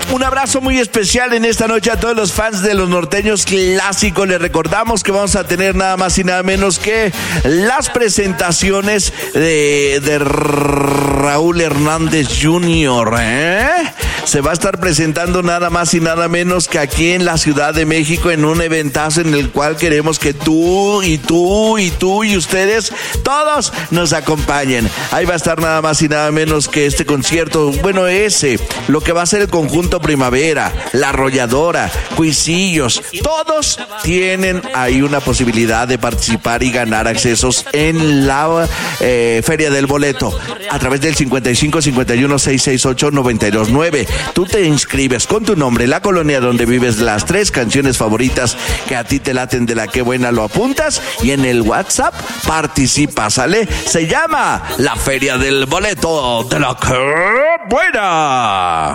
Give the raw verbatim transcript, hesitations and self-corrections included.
Un abrazo muy especial en esta noche a todos los fans de los norteños clásicos. Les recordamos que vamos a tener nada más y nada menos que las presentaciones de, de Raúl Hernández junior ¿eh? Se va a estar presentando nada más y nada menos que aquí en la Ciudad de México en un eventazo en el cual queremos que tú y tú y tú y ustedes todos nos acompañen. Ahí va a estar nada más y nada menos que este concierto, bueno, ese, lo que va a ser el conjunto Primavera, La Arrolladora, Cuisillos, todos tienen ahí una posibilidad de participar y ganar accesos en la eh, Feria del Boleto a través del cincuenta y cinco cincuenta y uno seiscientos sesenta y ocho noventa y dos nueve. Tú te inscribes con tu nombre, la colonia donde vives, las tres canciones favoritas que a ti te laten, de la que buena lo apuntas y en el WhatsApp participas, ¿sale? Se llama la Feria del Boleto de la que buena.